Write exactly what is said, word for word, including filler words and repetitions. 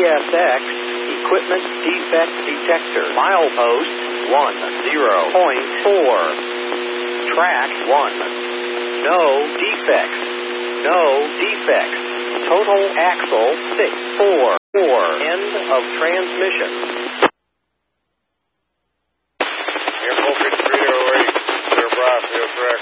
S X, Equipment Defect Detector. Milepost one zero point four. Track one. No defects. No defects. Total axle six four four. End of transmission.